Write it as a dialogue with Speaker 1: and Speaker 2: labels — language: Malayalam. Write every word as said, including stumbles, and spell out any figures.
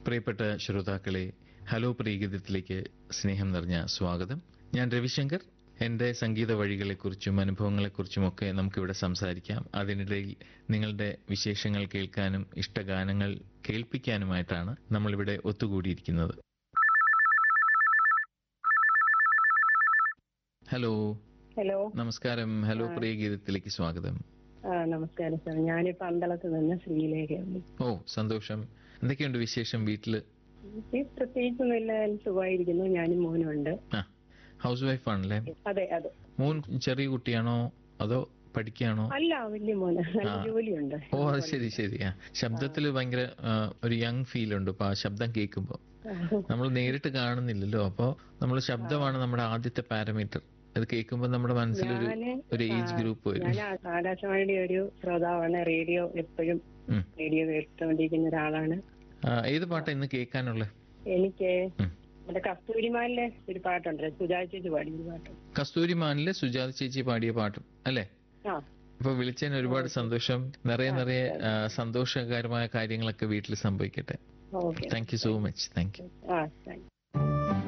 Speaker 1: പ്രിയപ്പെട്ട ശ്രോതാക്കളെ, ഹലോ പ്രിയഗീതത്തിലേക്ക് സ്നേഹം നിറഞ്ഞ സ്വാഗതം. ഞാൻ രവിശങ്കർ. എൻ്റെ സംഗീത വഴികളെക്കുറിച്ചും അനുഭവങ്ങളെക്കുറിച്ചുമൊക്കെ നമുക്കിവിടെ സംസാരിക്കാം. അതിനിടയിൽ നിങ്ങളുടെ വിശേഷങ്ങൾ കേൾക്കാനും ഇഷ്ടഗാനങ്ങൾ കേൾപ്പിക്കാനുമായിട്ടാണ് നമ്മളിവിടെ ഒത്തുകൂടിയിരിക്കുന്നത്. ഹലോ
Speaker 2: ഹലോ,
Speaker 1: നമസ്കാരം. ഹലോ പ്രിയഗീതത്തിലേക്ക് സ്വാഗതം.
Speaker 2: ആ നമസ്കാരം സാർ. ഞാനിപ്പോ അമ്പലത്ത് നിന്ന് ശ്രീലേഖയാണ്.
Speaker 1: ഓ, സന്തോഷം. എന്തൊക്കെയുണ്ട് വിശേഷം വീട്ടില്?
Speaker 2: പ്രത്യേകിച്ചൊന്നുമില്ല, സുഖമായിരിക്കുന്നു. ഞാനും മോനും ഉണ്ട്.
Speaker 1: ആ, ഹൗസ് വൈഫ് ആണല്ലേ?
Speaker 2: അതെ അതെ.
Speaker 1: മോൻ ചെറിയ കുട്ടിയാണോ അതോ പഠിക്കുകയാണോ?
Speaker 2: അല്ല, വലിയ മോന്. നല്ല
Speaker 1: ആ.
Speaker 2: ജോലിയുണ്ട്.
Speaker 1: ഓ, അത് ശരി ശരി. ആ, ശബ്ദത്തിൽ ഭയങ്കര ആ, ഒരു യങ് ഫീൽ ഉണ്ട് ഇപ്പൊ ആ ശബ്ദം കേൾക്കുമ്പോ. നമ്മൾ നേരിട്ട് കാണുന്നില്ലല്ലോ, അപ്പൊ നമ്മൾ ശബ്ദമാണ് നമ്മുടെ ആദ്യത്തെ പാരാമീറ്റർ. അത് കേൾക്കുമ്പോ നമ്മുടെ മനസ്സിലൊരു
Speaker 2: ഞാന്
Speaker 1: ഒരു ഏജ് ഗ്രൂപ്പ് വരും.
Speaker 2: ഞാൻ ആകാശവാണിയുടെ ഒരു ശ്രോതാവാണ്. റേഡിയോ എപ്പോഴും
Speaker 1: ഉം.
Speaker 2: റേഡിയോ കേട്ടുകൊണ്ടിരിക്കുന്ന ഒരാളാണ്.
Speaker 1: ആ, ഏത് പാട്ടാ ഇന്ന് കേൾക്കാനുള്ള?
Speaker 2: എനിക്ക്
Speaker 1: ഉം.
Speaker 2: നമ്മുടെ കസ്തൂരിമാനിലെ ഒരു പാട്ടുണ്ട്, സുജാത ചേച്ചി പാടിയ ഒരു പാട്ടുണ്ട്.
Speaker 1: കസ്തൂരിമാനിലെ സുജാത ചേച്ചി പാടിയ പാട്ടും അല്ലേ?
Speaker 2: ആ
Speaker 1: ഇപ്പൊ വിളിച്ചതിന് ഒരുപാട് സന്തോഷം. നിറയെ
Speaker 2: ആ,
Speaker 1: നിറയെ ആ, സന്തോഷകരമായ കാര്യങ്ങളൊക്കെ വീട്ടിൽ സംഭവിക്കട്ടെ.
Speaker 2: Okay.
Speaker 1: Thank you so much. Thank you.
Speaker 2: ആ താങ്ക് യു.